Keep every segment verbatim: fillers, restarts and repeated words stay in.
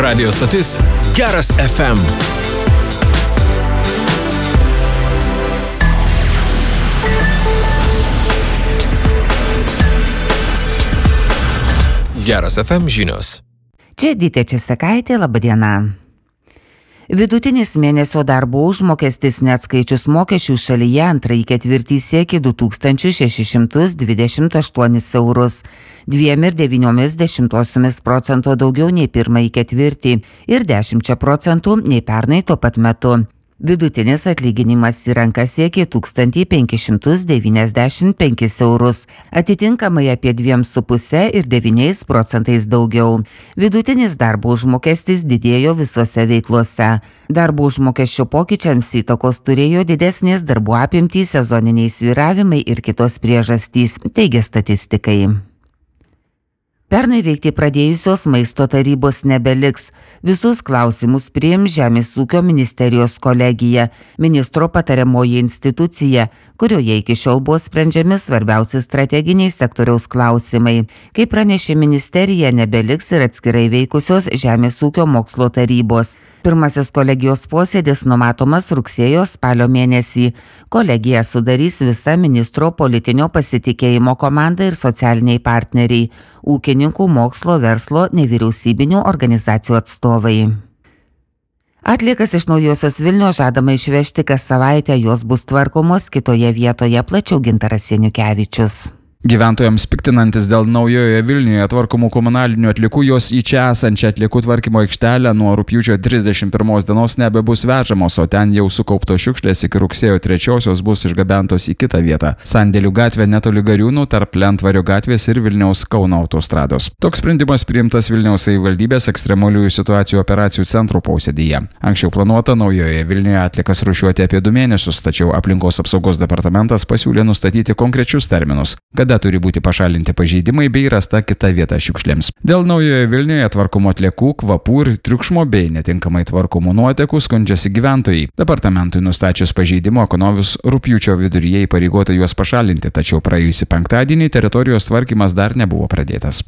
Radio stotis Geras F M. Geras F M žinios. Čia Dytė Česakaitė, laba diena. Vidutinis mėnesio darbo užmokestis neatskaičius mokesčių šalyje antrąjį ketvirtį siekė du tūkstančius šešis šimtus dvidešimt aštuonis eurus, dviem ir devyniomis dešimtosiomis procento daugiau nei pirmąjį ketvirtį ir dešimčia procentų nei pernai tuo pat metu. Vidutinis atlyginimas į ranką siekė tūkstantį penkis šimtus devyniasdešimt penkis eurus, atitinkamai apie dviem su puse ir devyniais procentais daugiau. Vidutinis darbo užmokestis didėjo visose veiklose. Darbo užmokesčio pokyčiams įtakos turėjo didesnės darbų apimtys, sezoniniai svyravimai ir kitos priežastys, teigia statistikai. Pernai veikti pradėjusios maisto tarybos nebeliks. Visus klausimus priims Žemės ūkio ministerijos kolegija, ministro patariamoji institucija, kurioje iki šiol buvo sprendžiami svarbiausi strateginiai sektoriaus klausimai. Kaip pranešė ministerija, nebeliks ir atskirai veikusios Žemės ūkio mokslo tarybos. Pirmasis kolegijos posėdis numatomas rugsėjo spalio mėnesį. Kolegiją sudarys visa ministro politinio pasitikėjimo komanda ir socialiniai partneriai, ūkininkų, mokslo, verslo, nevyriausybinių organizacijų atstovai. Atliekas iš Naujosios Vilnios žadama išvežti kas savaitę, jos bus tvarkomos kitoje vietoje, plačiau Gintaras Janukevičius. Gyventojams piktinantis dėl Naujojoje Vilniuje tvarkomų komunalinių atliekų, jos į čia esančią atliekų tvarkymo aikštelę nuo rugpjūčio trisdešimt pirmos dienos nebebus vežamos, o ten jau sukauptos šiukšlės iki rugsėjo trečiosios bus išgabentos į kitą vietą – Sandėlių gatvė netoli Gariūnų, tarp Lentvario gatvės ir Vilniaus Kauno autostrados. Toks sprendimas priimtas Vilniaus savivaldybės ekstremaliųjų situacijų operacijų centro posėdyje. Anksčiau planuota Naujojoje Vilniuje atliekas rūšiuoti apie du mėnesius, tačiau aplinkos apsaugos departamentas pasiūlė nustatyti konkrečius terminus, kada turi būti pašalinti pažeidimai bei rasta kita vieta šiukšlėms. Dėl Naujojoje Vilniuje tvarkomų atliekų, kvapų ir triukšmo bei netinkamai tvarkomų nuotekų skundžiasi gyventojai. Departamentui nustačius pažeidimo ekonomis rugpjūčio viduryje įpareigota juos pašalinti, tačiau praėjusį penktadienį teritorijos tvarkymas dar nebuvo pradėtas.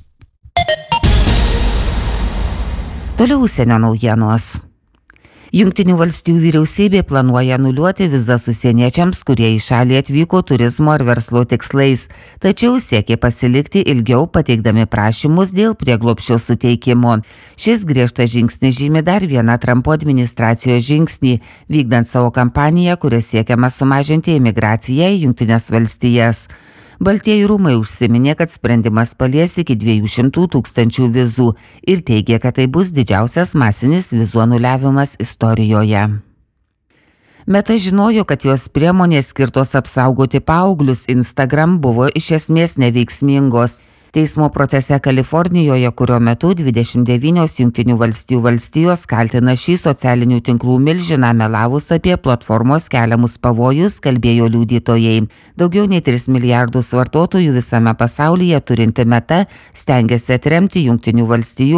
Toliau užsienio naujienos. Jungtinių valstijų vyriausybė planuoja anuliuoti vizas užsieniečiams, kurie į šalį atvyko turizmo ar verslo tikslais, tačiau siekia pasilikti ilgiau pateikdami prašymus dėl prieglobsčio suteikimo. Šis griežtas žingsnis žymi dar vieną Trumpo administracijos žingsnį, vykdant savo kampaniją, kuria siekiama sumažinti imigraciją į Jungtines valstijas. Baltieji rūmai užsiminė, kad sprendimas palies iki dviejų šimtų tūkstančių vizų ir teigia, kad tai bus didžiausias masinis vizų anuliavimas istorijoje. Meta žinojo, kad jos priemonės skirtos apsaugoti paauglius Instagram buvo iš esmės neveiksmingos. Teismo procese Kalifornijoje, kurio metu dvidešimt devynios Jungtinių valstijų valstijos kaltina šį socialinių tinklų milžiną melavus apie platformos keliamus pavojus, kalbėjo liudytojai. Daugiau nei tris milijardus vartotojų visame pasaulyje turinti Meta stengiasi atremti Jungtinių valstijų